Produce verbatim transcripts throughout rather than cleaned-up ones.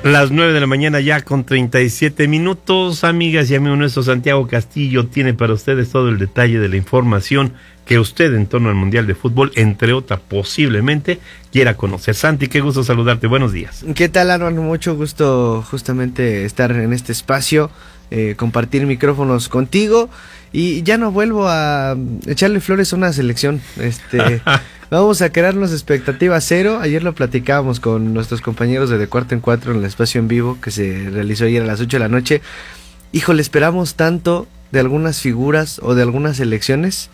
Las nueve de la mañana ya con treinta y siete minutos, amigas y amigos nuestros. Santiago Castillo tiene para ustedes todo el detalle de la información que usted en torno al Mundial de Fútbol, entre otras, posiblemente quiera conocer. Santi, qué gusto saludarte, buenos días. ¿Qué tal, Aaron? Mucho gusto justamente estar en este espacio, eh, compartir micrófonos contigo, y ya no vuelvo a echarle flores a una selección. Este... Vamos a crearnos expectativa cero. Ayer lo platicábamos con nuestros compañeros de De Cuarto en Cuatro en el espacio en vivo que se realizó ayer a las ocho de la noche. Híjole, esperamos tanto de algunas figuras o de algunas selecciones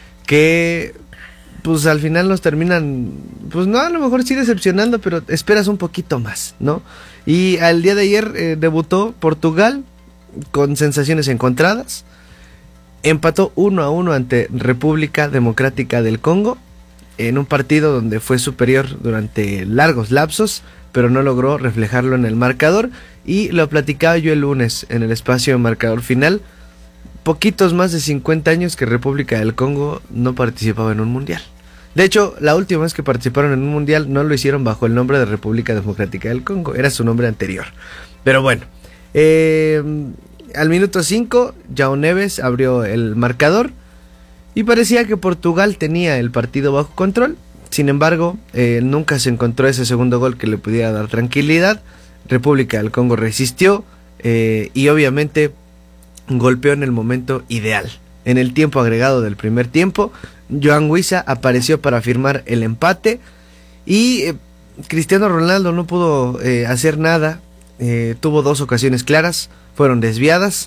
que pues al final nos terminan, pues no, a lo mejor sí decepcionando, pero esperas un poquito más, ¿no? Y al día de ayer eh, debutó Portugal con sensaciones encontradas. Empató uno a uno ante República Democrática del Congo, en un partido donde fue superior durante largos lapsos, pero no logró reflejarlo en el marcador, y lo platicaba yo el lunes en el espacio de Marcador Final. Poquitos más de cincuenta años que República del Congo no participaba en un mundial. De hecho, la última vez que participaron en un mundial no lo hicieron bajo el nombre de República Democrática del Congo, era su nombre anterior. Pero bueno, eh, al minuto cinco, João Neves abrió el marcador, y parecía que Portugal tenía el partido bajo control. Sin embargo, eh, nunca se encontró ese segundo gol que le pudiera dar tranquilidad. República del Congo resistió eh, y obviamente golpeó en el momento ideal. En el tiempo agregado del primer tiempo, Joan Wissa apareció para firmar el empate, y eh, Cristiano Ronaldo no pudo eh, hacer nada. Eh, tuvo dos ocasiones claras, fueron desviadas,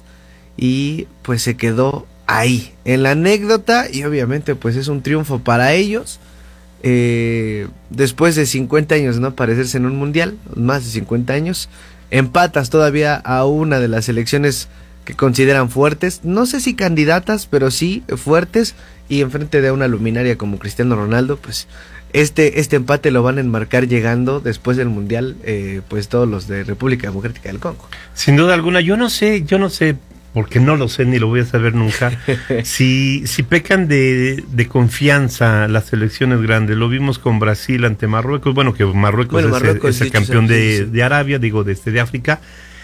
y pues se quedó ahí, en la anécdota, y obviamente pues es un triunfo para ellos. Eh, después de cincuenta años de no aparecerse en un mundial, más de cincuenta años, empatas todavía a una de las selecciones que consideran fuertes, no sé si candidatas, pero sí fuertes, y enfrente de una luminaria como Cristiano Ronaldo, pues este, este empate lo van a enmarcar llegando después del mundial, eh, pues todos los de República Democrática del Congo. Sin duda alguna, yo no sé, yo no sé porque no lo sé ni lo voy a saber nunca, si, si pecan de, de confianza las selecciones grandes. Lo vimos con Brasil ante Marruecos, bueno, que Marruecos, bueno, es, Marruecos es el campeón de, de Arabia, digo, de, este, de África.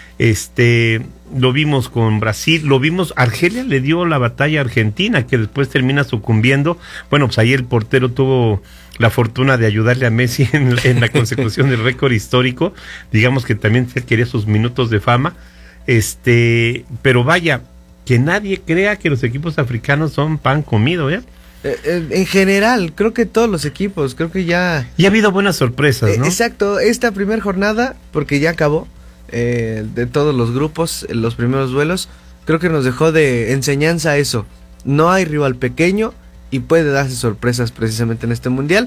Este, lo vimos con Brasil, lo vimos, Argelia le dio la batalla a Argentina, que después termina sucumbiendo. Bueno, pues ahí el portero tuvo la fortuna de ayudarle a Messi en, en la consecución del récord histórico. Digamos que también él quería sus minutos de fama. Este, pero vaya, que nadie crea que los equipos africanos son pan comido, ¿eh? Eh, en general, creo que todos los equipos, creo que ya... Y ha habido buenas sorpresas, ¿no? Eh, exacto, esta primera jornada, porque ya acabó, eh, de todos los grupos, los primeros duelos, creo que nos dejó de enseñanza eso. No hay rival pequeño y puede darse sorpresas precisamente en este mundial.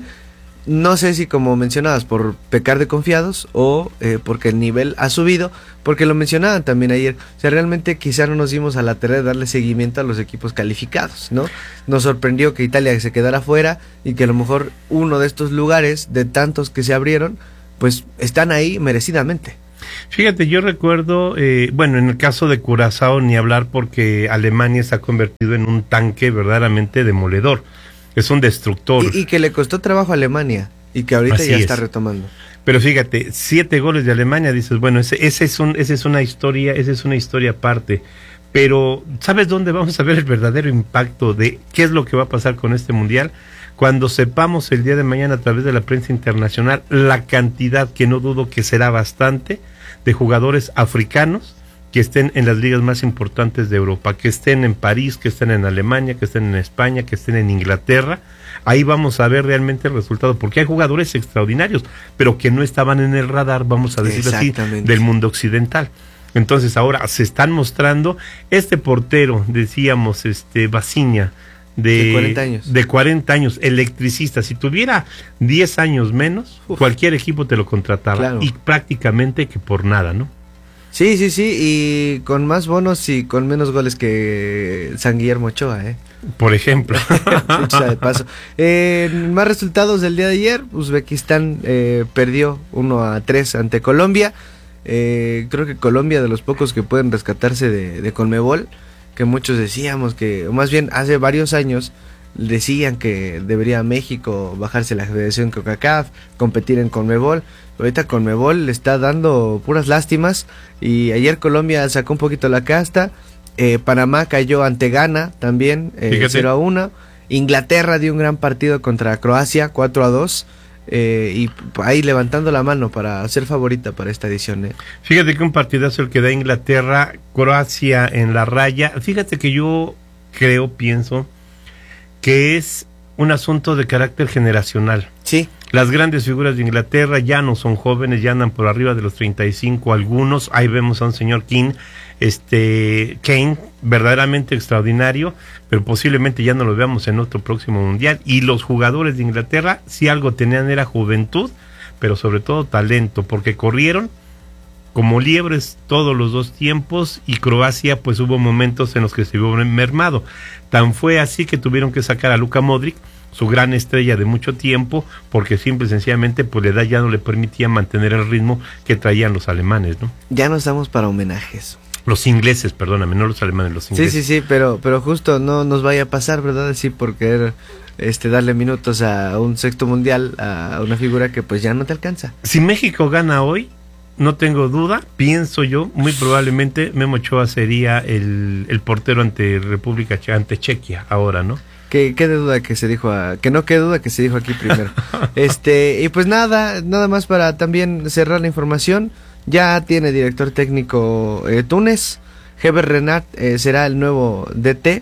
No sé si, como mencionabas, por pecar de confiados o eh, porque el nivel ha subido, porque lo mencionaban también ayer. O sea, realmente quizá no nos dimos a la tarea de darle seguimiento a los equipos calificados, ¿no? Nos sorprendió que Italia se quedara fuera y que a lo mejor uno de estos lugares, de tantos que se abrieron, pues están ahí merecidamente. Fíjate, yo recuerdo, eh, bueno, en el caso de Curazao ni hablar, porque Alemania se ha convertido en un tanque verdaderamente demoledor. Es un destructor. Y, y que le costó trabajo a Alemania y que ahorita Así ya es. está retomando. Pero fíjate, siete goles de Alemania, dices, bueno, ese, ese es un, esa es una historia, esa es una historia aparte. Pero, ¿sabes dónde vamos a ver el verdadero impacto de qué es lo que va a pasar con este mundial? Cuando sepamos el día de mañana a través de la prensa internacional la cantidad, que no dudo que será bastante, de jugadores africanos que estén en las ligas más importantes de Europa, que estén en París, que estén en Alemania, que estén en España, que estén en Inglaterra. Ahí vamos a ver realmente el resultado, porque hay jugadores extraordinarios, pero que no estaban en el radar, vamos a decir así, del mundo occidental. Entonces ahora se están mostrando. Este portero, decíamos, este Basiña, de, de cuarenta años, de cuarenta años, electricista, si tuviera diez años menos, Uf. cualquier equipo te lo contrataba, claro. Y prácticamente que por nada, ¿no? Sí, sí, sí, y con más bonos y con menos goles que San Guillermo Ochoa, ¿eh? Por ejemplo. de paso. Eh, más resultados del día de ayer. Uzbekistán eh, perdió uno a tres ante Colombia. Eh, creo que Colombia, de los pocos que pueden rescatarse de, de Conmebol, que muchos decíamos que, o más bien hace varios años, decían que debería México bajarse la Federación CONCACAF, competir en Conmebol, ahorita Conmebol le está dando puras lástimas, y ayer Colombia sacó un poquito la casta, eh, Panamá cayó ante Ghana también, eh, cero a uno, Inglaterra dio un gran partido contra Croacia, cuatro a dos, eh, y ahí levantando la mano para ser favorita para esta edición. Eh. Fíjate que un partidazo el que da Inglaterra, Croacia en la raya. Fíjate que yo creo, pienso, que es un asunto de carácter generacional. Sí. Las grandes figuras de Inglaterra ya no son jóvenes, ya andan por arriba de los treinta y cinco algunos. Ahí vemos a un señor King, este Kane, verdaderamente extraordinario, pero posiblemente ya no lo veamos en otro próximo mundial. Y los jugadores de Inglaterra, si algo tenían era juventud, pero sobre todo talento, porque corrieron como liebres todos los dos tiempos, y Croacia pues hubo momentos en los que se vio mermado. Tan fue así que tuvieron que sacar a Luka Modric, su gran estrella de mucho tiempo, porque simple y sencillamente pues la edad ya no le permitía mantener el ritmo que traían los alemanes, ¿no? Ya nos damos para homenajes. Los ingleses, perdóname, no los alemanes, los ingleses. Sí, sí, sí, pero, pero justo no nos vaya a pasar, ¿verdad? Sí, por querer este, darle minutos a un sexto mundial, a una figura que pues ya no te alcanza. Si México gana hoy, no tengo duda, pienso yo, muy probablemente Memo Ochoa sería el, el portero ante República, ante Chequia ahora, ¿no? Que qué duda que se dijo, a, que no qué duda que se dijo aquí primero. este y pues nada, nada más para también cerrar la información. Ya tiene director técnico eh, Túnez, Heber Renard eh, será el nuevo D T,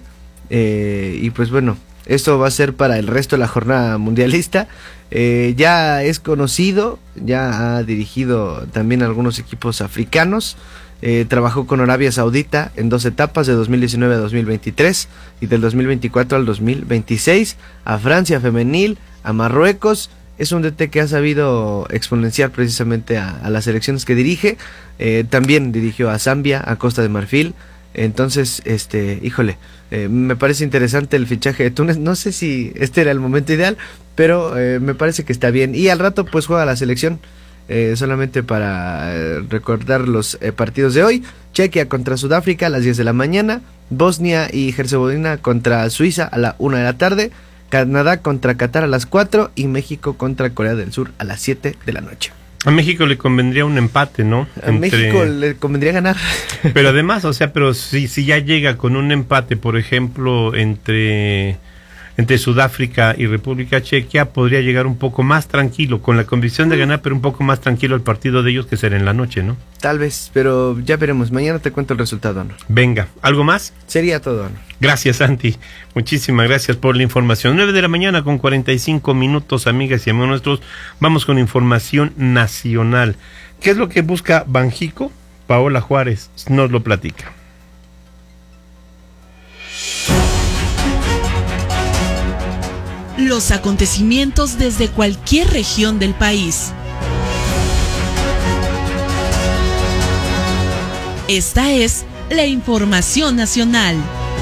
eh, y pues bueno, esto va a ser para el resto de la jornada mundialista. Eh, ya es conocido, ya ha dirigido también algunos equipos africanos. Eh, trabajó con Arabia Saudita en dos etapas, de dos mil diecinueve a dos mil veintitrés y del dos mil veinticuatro al dos mil veintiséis, a Francia femenil, a Marruecos. Es un D T que ha sabido exponenciar precisamente a, a las selecciones que dirige. Eh, también dirigió a Zambia, a Costa de Marfil. Entonces, este, híjole, eh, me parece interesante el fichaje de Túnez. No sé si este era el momento ideal, pero eh, me parece que está bien. Y al rato pues juega la selección. Eh, solamente para eh, recordar los eh, partidos de hoy: Chequia contra Sudáfrica a las diez de la mañana, Bosnia y Herzegovina contra Suiza a la una de la tarde, Canadá contra Qatar a las cuatro y México contra Corea del Sur a las siete de la noche. A México le convendría un empate, ¿no? A Entre... México le convendría ganar. Pero además, o sea, pero si, si ya llega con un empate, por ejemplo, entre... entre Sudáfrica y República Chequia, podría llegar un poco más tranquilo, con la convicción de ganar, pero un poco más tranquilo el partido de ellos, que será en la noche, ¿no? Tal vez, pero ya veremos. Mañana te cuento el resultado, Ana. Venga, ¿algo más? Sería todo, Ana. Gracias, Santi. Muchísimas gracias por la información. nueve de la mañana con cuarenta y cinco minutos, amigas y amigos nuestros. Vamos con información nacional. ¿Qué es lo que busca Banjico? Paola Juárez nos lo platica. Los acontecimientos desde cualquier región del país. Esta es la información nacional.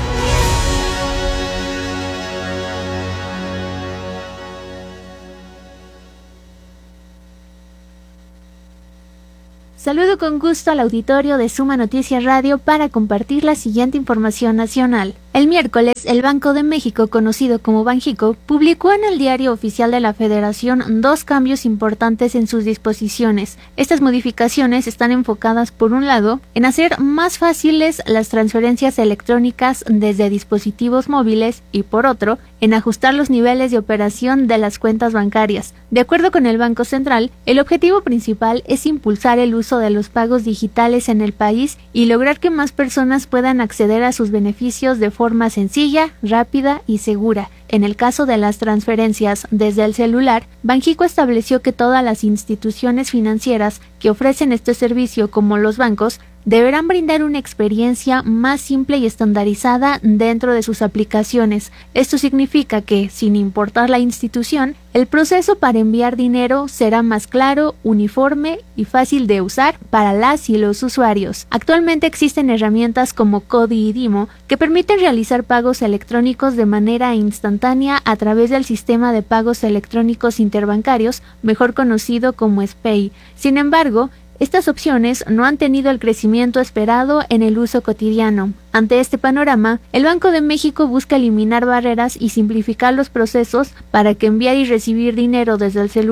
Saludo con gusto al auditorio de Suma Noticias Radio para compartir la siguiente información nacional. El miércoles, el Banco de México, conocido como Banjico, publicó en el Diario Oficial de la Federación dos cambios importantes en sus disposiciones. Estas modificaciones están enfocadas, por un lado, en hacer más fáciles las transferencias electrónicas desde dispositivos móviles y, por otro, en ajustar los niveles de operación de las cuentas bancarias. De acuerdo con el Banco Central, el objetivo principal es impulsar el uso de los pagos digitales en el país y lograr que más personas puedan acceder a sus beneficios de forma sencilla, rápida y segura. En el caso de las transferencias desde el celular, Banjico estableció que todas las instituciones financieras que ofrecen este servicio, como los bancos, deberán brindar una experiencia más simple y estandarizada dentro de sus aplicaciones. Esto significa que, sin importar la institución, el proceso para enviar dinero será más claro, uniforme y fácil de usar para las y los usuarios. Actualmente existen herramientas como Codi y Dimo que permiten realizar pagos electrónicos de manera instantánea a través del sistema de pagos electrónicos interbancarios, mejor conocido como SPEI. Sin embargo, estas opciones no han tenido el crecimiento esperado en el uso cotidiano. Ante este panorama, el Banco de México busca eliminar barreras y simplificar los procesos para que enviar y recibir dinero desde el celular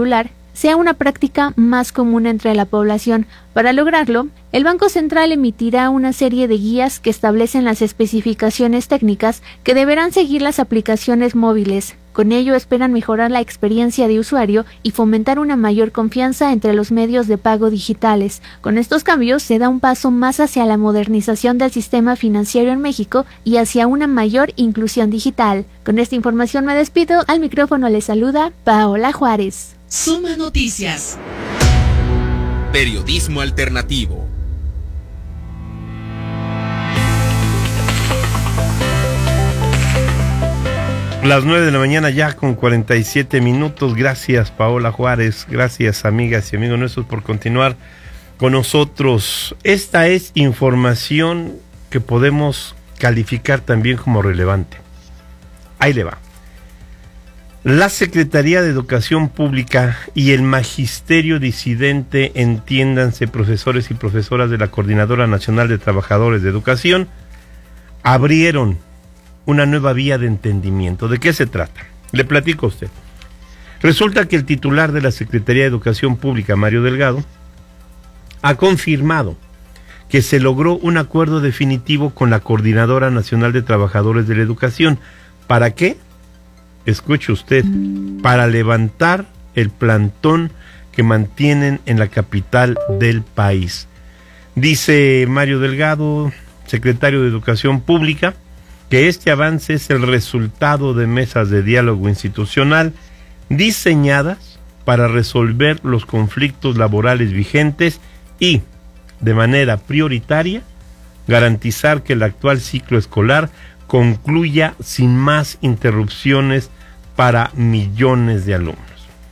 sea una práctica más común entre la población. Para lograrlo, el Banco Central emitirá una serie de guías que establecen las especificaciones técnicas que deberán seguir las aplicaciones móviles. Con ello esperan mejorar la experiencia de usuario y fomentar una mayor confianza entre los medios de pago digitales. Con estos cambios se da un paso más hacia la modernización del sistema financiero en México y hacia una mayor inclusión digital. Con esta información me despido. Al micrófono les saluda Paola Juárez. Suma Noticias. Periodismo alternativo. Las nueve de la mañana ya con cuarenta y siete minutos. Gracias, Paola Juárez. Gracias, amigas y amigos nuestros, por continuar con nosotros. Esta es información que podemos calificar también como relevante. Ahí le va. La Secretaría de Educación Pública y el Magisterio Disidente, entiéndanse profesores y profesoras de la Coordinadora Nacional de Trabajadores de Educación, abrieron una nueva vía de entendimiento. ¿De qué se trata? Le platico a usted. Resulta que el titular de la Secretaría de Educación Pública, Mario Delgado, ha confirmado que se logró un acuerdo definitivo con la Coordinadora Nacional de Trabajadores de la Educación. ¿Para qué? Escuche usted, para levantar el plantón que mantienen en la capital del país. Dice Mario Delgado, secretario de Educación Pública, que este avance es el resultado de mesas de diálogo institucional diseñadas para resolver los conflictos laborales vigentes y, de manera prioritaria, garantizar que el actual ciclo escolar concluya sin más interrupciones para millones de alumnos.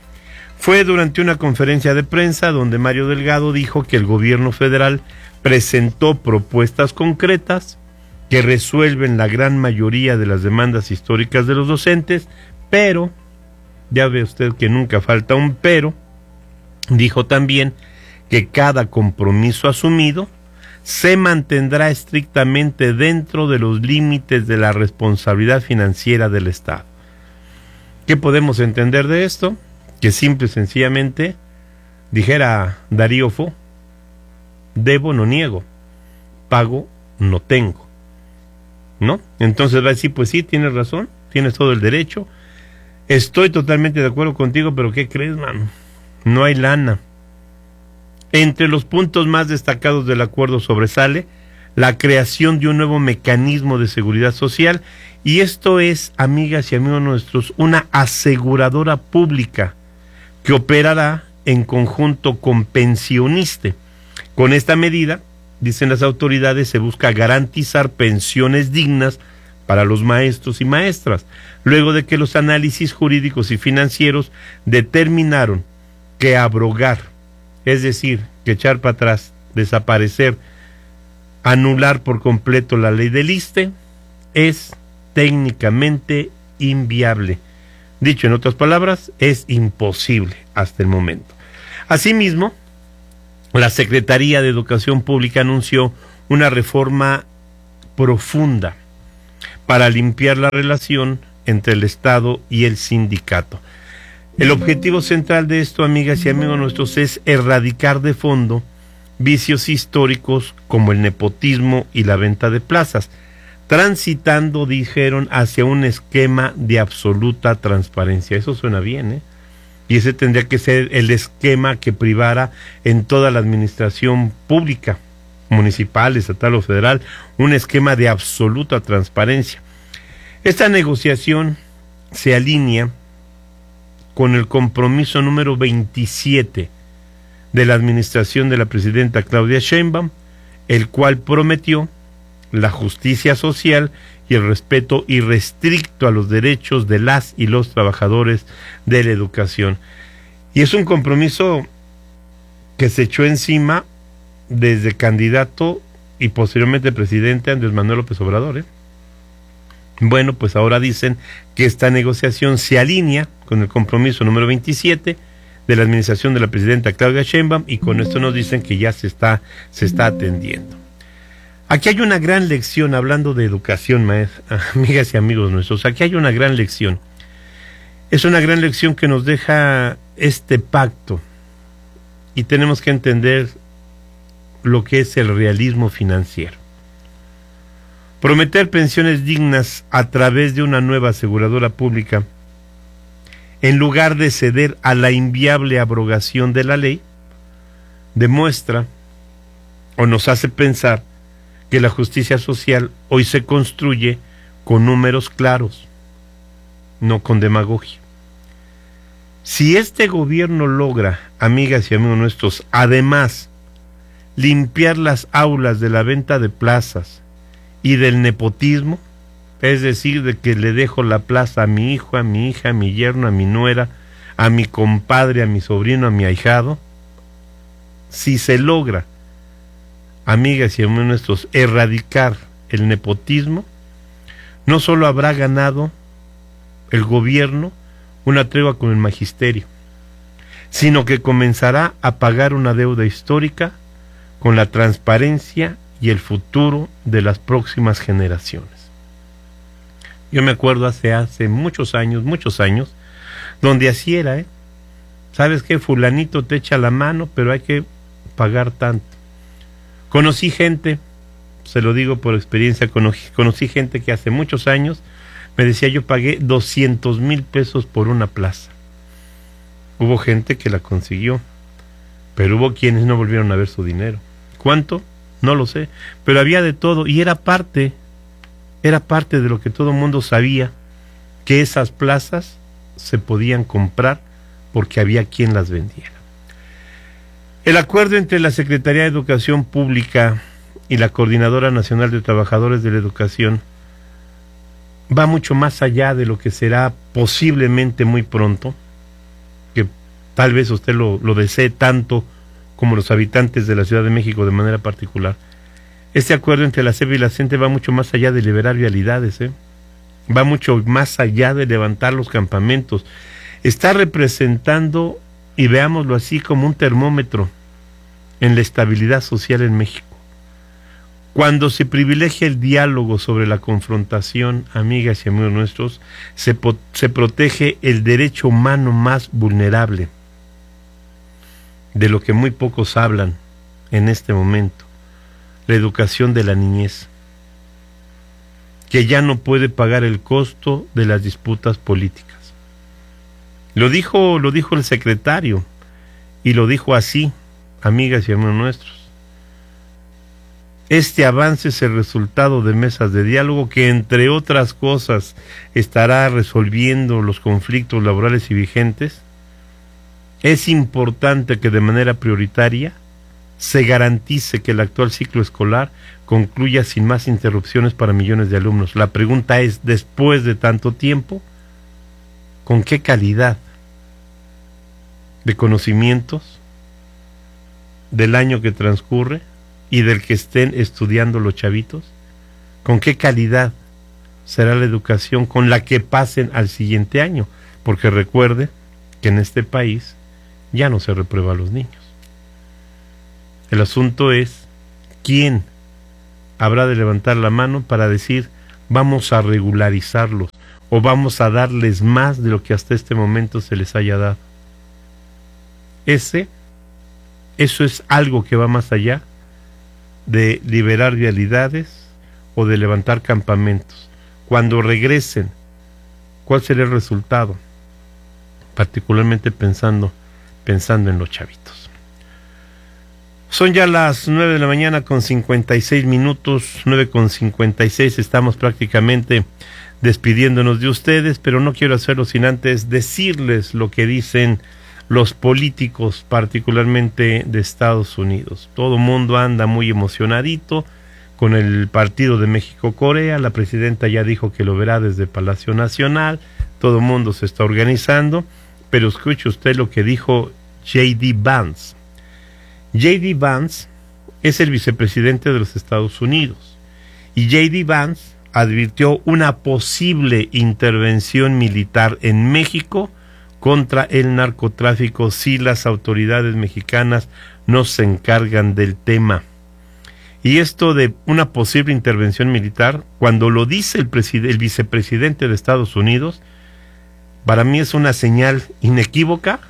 Fue durante una conferencia de prensa donde Mario Delgado dijo que el gobierno federal presentó propuestas concretas que resuelven la gran mayoría de las demandas históricas de los docentes, pero, ya ve usted que nunca falta un pero, dijo también que cada compromiso asumido se mantendrá estrictamente dentro de los límites de la responsabilidad financiera del Estado. ¿Qué podemos entender de esto? Que simple y sencillamente, dijera Darío Fo, debo no niego, pago no tengo, ¿no? Entonces va a decir, pues sí, tienes razón, tienes todo el derecho, estoy totalmente de acuerdo contigo, pero ¿qué crees, mano? No hay lana. Entre los puntos más destacados del acuerdo sobresale la creación de un nuevo mecanismo de seguridad social, y esto es, amigas y amigos nuestros, una aseguradora pública que operará en conjunto con Pensioniste. Con esta medida, dicen las autoridades, se busca garantizar pensiones dignas para los maestros y maestras, luego de que los análisis jurídicos y financieros determinaron que abrogar, es decir, que echar para atrás, desaparecer, anular por completo la ley del ISSSTE, es técnicamente inviable. Dicho en otras palabras, es imposible hasta el momento. Asimismo, la Secretaría de Educación Pública anunció una reforma profunda para limpiar la relación entre el Estado y el sindicato. El objetivo central de esto, amigas y amigos nuestros, es erradicar de fondo vicios históricos como el nepotismo y la venta de plazas, transitando, dijeron, hacia un esquema de absoluta transparencia. Eso suena bien, ¿eh? Y ese tendría que ser el esquema que privara en toda la administración pública, municipal, estatal o federal, un esquema de absoluta transparencia. Esta negociación se alinea con el compromiso número veintisiete de la administración de la presidenta Claudia Sheinbaum, el cual prometió la justicia social y el respeto irrestricto a los derechos de las y los trabajadores de la educación. Y es un compromiso que se echó encima desde candidato y posteriormente presidente Andrés Manuel López Obrador, ¿eh? Bueno, pues ahora dicen que esta negociación se alinea con el compromiso número veintisiete de la administración de la presidenta Claudia Sheinbaum, y con esto nos dicen que ya se está, se está atendiendo. Aquí hay una gran lección, hablando de educación, maestra, amigas y amigos nuestros, aquí hay una gran lección. Es una gran lección que nos deja este pacto y tenemos que entender lo que es el realismo financiero. Prometer pensiones dignas a través de una nueva aseguradora pública, en lugar de ceder a la inviable abrogación de la ley, demuestra o nos hace pensar que la justicia social hoy se construye con números claros, no con demagogia. Si este gobierno logra, amigas y amigos nuestros, además limpiar las aulas de la venta de plazas y del nepotismo, es decir, de que le dejo la plaza a mi hijo, a mi hija, a mi yerno, a mi nuera, a mi compadre, a mi sobrino, a mi ahijado, si se logra, amigas y amigos nuestros, erradicar el nepotismo, no solo habrá ganado el gobierno una tregua con el magisterio, sino que comenzará a pagar una deuda histórica con la transparencia y el futuro de las próximas generaciones. Yo me acuerdo hace, hace muchos años, muchos años, donde así era, ¿eh? ¿Sabes qué? Fulanito te echa la mano, pero hay que pagar tanto. Conocí gente, se lo digo por experiencia, conocí, conocí gente que hace muchos años me decía, yo pagué doscientos mil pesos por una plaza. Hubo gente que la consiguió, pero hubo quienes no volvieron a ver su dinero. ¿Cuánto? No lo sé, pero había de todo y era parte, era parte de lo que todo el mundo sabía, que esas plazas se podían comprar porque había quien las vendiera. El acuerdo entre la Secretaría de Educación Pública y la Coordinadora Nacional de Trabajadores de la Educación va mucho más allá de lo que será posiblemente muy pronto, que tal vez usted lo, lo desee tanto como los habitantes de la Ciudad de México de manera particular. Este acuerdo entre la C E B y la CENTE va mucho más allá de liberar vialidades, ¿eh? Va mucho más allá de levantar los campamentos. Está representando, y veámoslo así, como un termómetro en la estabilidad social en México. Cuando se privilegia el diálogo sobre la confrontación, amigas y amigos nuestros, se, se protege el derecho humano más vulnerable, de lo que muy pocos hablan en este momento, la educación de la niñez, que ya no puede pagar el costo de las disputas políticas. Lo dijo, lo dijo el secretario, y lo dijo así, amigas y amigos nuestros. Este avance es el resultado de mesas de diálogo que, entre otras cosas, estará resolviendo los conflictos laborales y vigentes. Es importante que de manera prioritaria se garantice que el actual ciclo escolar concluya sin más interrupciones para millones de alumnos. La pregunta es, después de tanto tiempo, ¿con qué calidad de conocimientos del año que transcurre y del que estén estudiando los chavitos? ¿Con qué calidad será la educación con la que pasen al siguiente año? Porque recuerde que en este país ya no se reprueba a los niños. El asunto es quién habrá de levantar la mano para decir vamos a regularizarlos o vamos a darles más de lo que hasta este momento se les haya dado. Ese, eso es algo que va más allá de liberar vialidades o de levantar campamentos. Cuando regresen, ¿cuál será el resultado? Particularmente pensando, pensando en los chavitos. Son ya las nueve de la mañana con cincuenta y seis minutos, nueve con cincuenta y seis, estamos prácticamente despidiéndonos de ustedes, pero no quiero hacerlo sin antes decirles lo que dicen los políticos, particularmente de Estados Unidos. Todo el mundo anda muy emocionadito con el partido de México-Corea. La presidenta ya dijo que lo verá desde Palacio Nacional. Todo el mundo se está organizando. Pero escuche usted lo que dijo J D Vance. J D Vance es el vicepresidente de los Estados Unidos. Y J D Vance advirtió una posible intervención militar en México contra el narcotráfico si las autoridades mexicanas no se encargan del tema. Y esto de una posible intervención militar, cuando lo dice el, el vicepresidente de Estados Unidos, para mí es una señal inequívoca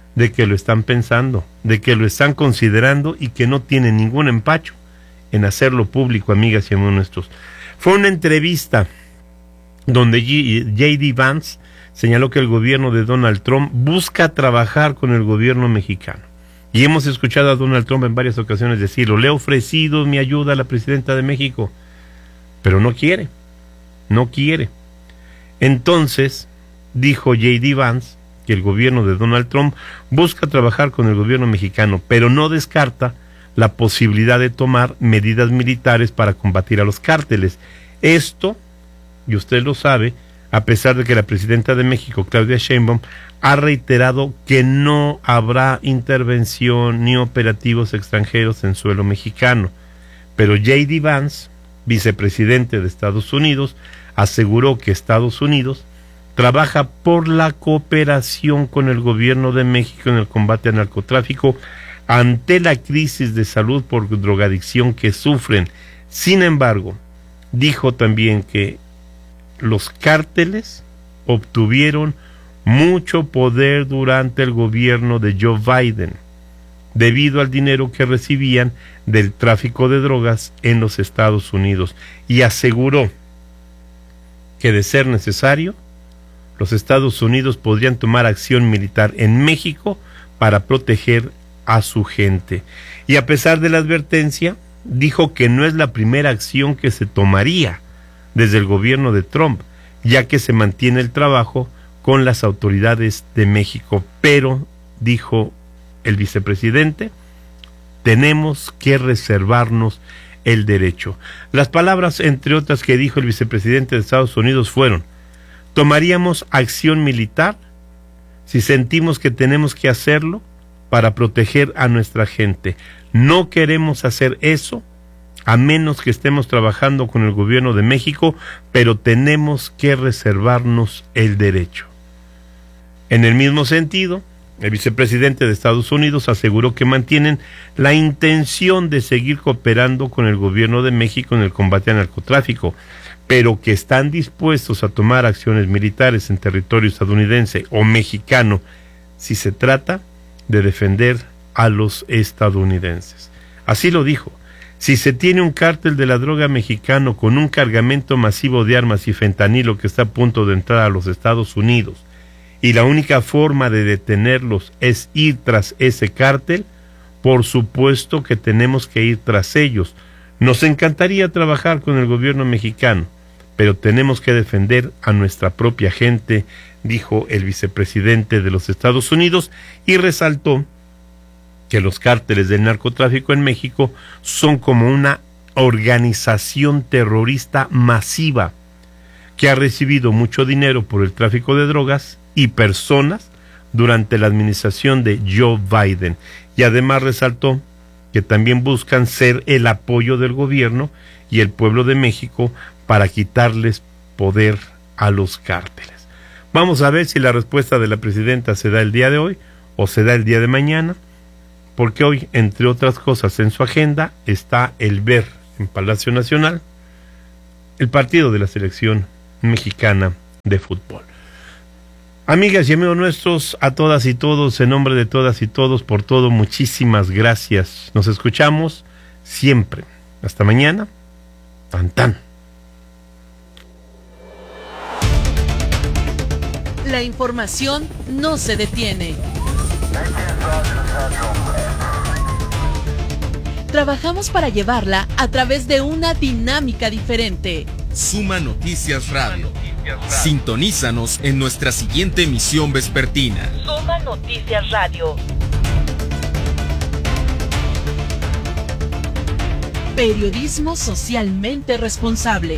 de que lo están pensando, de que lo están considerando y que no tienen ningún empacho en hacerlo público, amigas y amigos nuestros. Fue una entrevista donde J D Vance señaló que el gobierno de Donald Trump busca trabajar con el gobierno mexicano. Y hemos escuchado a Donald Trump en varias ocasiones decirlo, le he ofrecido mi ayuda a la presidenta de México, pero no quiere, no quiere. Entonces, dijo J D Vance que el gobierno de Donald Trump busca trabajar con el gobierno mexicano, pero no descarta la posibilidad de tomar medidas militares para combatir a los cárteles. Esto, y usted lo sabe, a pesar de que la presidenta de México, Claudia Sheinbaum, ha reiterado que no habrá intervención ni operativos extranjeros en suelo mexicano. Pero J D Vance, vicepresidente de Estados Unidos, aseguró que Estados Unidos trabaja por la cooperación con el gobierno de México en el combate al narcotráfico ante la crisis de salud por drogadicción que sufren. Sin embargo, dijo también que los cárteles obtuvieron mucho poder durante el gobierno de Joe Biden, debido al dinero que recibían del tráfico de drogas en los Estados Unidos, y aseguró que de ser necesario, los Estados Unidos podrían tomar acción militar en México para proteger a su gente. Y a pesar de la advertencia, dijo que no es la primera acción que se tomaría desde el gobierno de Trump, ya que se mantiene el trabajo con las autoridades de México. Pero, dijo el vicepresidente, tenemos que reservarnos el derecho. Las palabras, entre otras, que dijo el vicepresidente de Estados Unidos fueron: tomaríamos acción militar si sentimos que tenemos que hacerlo para proteger a nuestra gente. No queremos hacer eso a menos que estemos trabajando con el gobierno de México, pero tenemos que reservarnos el derecho. En el mismo sentido, el vicepresidente de Estados Unidos aseguró que mantienen la intención de seguir cooperando con el gobierno de México en el combate al narcotráfico, pero que están dispuestos a tomar acciones militares en territorio estadounidense o mexicano si se trata de defender a los estadounidenses. Así lo dijo. Si se tiene un cártel de la droga mexicano con un cargamento masivo de armas y fentanilo que está a punto de entrar a los Estados Unidos, y la única forma de detenerlos es ir tras ese cártel, por supuesto que tenemos que ir tras ellos. Nos encantaría trabajar con el gobierno mexicano, pero tenemos que defender a nuestra propia gente, dijo el vicepresidente de los Estados Unidos, y resaltó que los cárteles del narcotráfico en México son como una organización terrorista masiva que ha recibido mucho dinero por el tráfico de drogas y personas durante la administración de Joe Biden. Y además resaltó que también buscan ser el apoyo del gobierno y el pueblo de México para quitarles poder a los cárteles. Vamos a ver si la respuesta de la presidenta se da el día de hoy o se da el día de mañana, porque hoy, entre otras cosas, en su agenda está el ver en Palacio Nacional el partido de la selección mexicana de fútbol. Amigas y amigos nuestros, a todas y todos, en nombre de todas y todos, por todo, muchísimas gracias. Nos escuchamos siempre. Hasta mañana. Tan tan. La información no se detiene. Trabajamos para llevarla a través de una dinámica diferente. Suma Noticias Radio. Sintonízanos en nuestra siguiente emisión vespertina. Suma Noticias Radio. Periodismo socialmente responsable.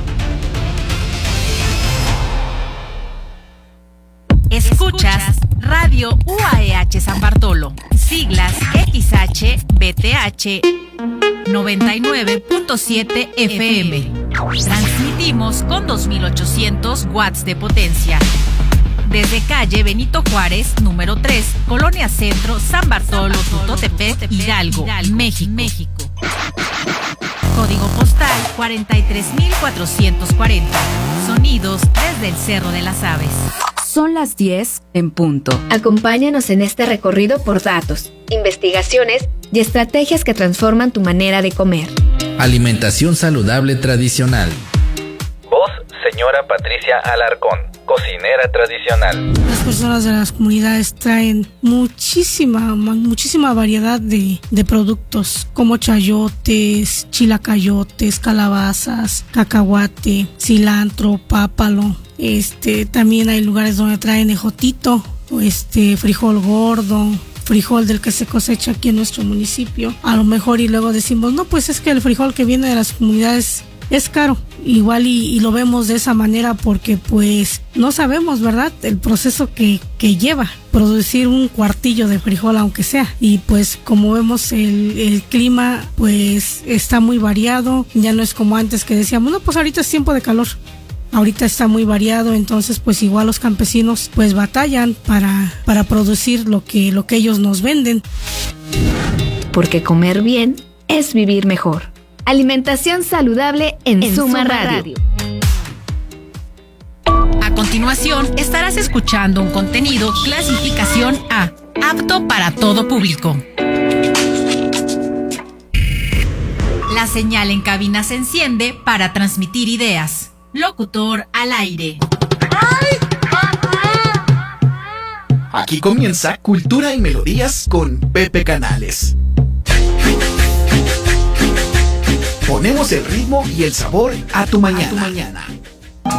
Escuchas Radio U A E H San Bartolo, siglas X H B T H noventa y nueve punto siete F M. Transmitimos con dos mil ochocientos watts de potencia. Desde calle Benito Juárez, número tres, Colonia Centro, San Bartolo, Tutotepec, Hidalgo, México. Código postal cuarenta y tres mil cuatrocientos cuarenta. Sonidos desde el Cerro de las Aves. Son las diez en punto. Acompáñanos en este recorrido por datos, investigaciones y estrategias que transforman tu manera de comer. Alimentación saludable tradicional. Voz, señora Patricia Alarcón, cocinera tradicional. Las personas de las comunidades traen muchísima, muchísima variedad de, de productos, como chayotes, chilacayotes, calabazas, cacahuate, cilantro, pápalo. Este, también hay lugares donde traen ejotito, este, frijol gordo, frijol del que se cosecha aquí en nuestro municipio. A lo mejor y luego decimos, no, pues es que el frijol que viene de las comunidades es caro. Igual y, y lo vemos de esa manera porque pues no sabemos, ¿verdad? El proceso que, que lleva producir un cuartillo de frijol, aunque sea. Y pues como vemos el, el clima pues está muy variado. Ya no es como antes que decíamos, no, pues ahorita es tiempo de calor. Ahorita está muy variado, entonces pues igual los campesinos pues batallan para, para producir lo que, lo que ellos nos venden. Porque comer bien es vivir mejor. Alimentación saludable en, en Suma, Suma Radio. Radio. A continuación estarás escuchando un contenido clasificación A, apto para todo público. La señal en cabina se enciende para transmitir ideas. Locutor al aire. Aquí comienza Cultura y Melodías con Pepe Canales. Ponemos el ritmo y el sabor a tu mañana. A tu mañana.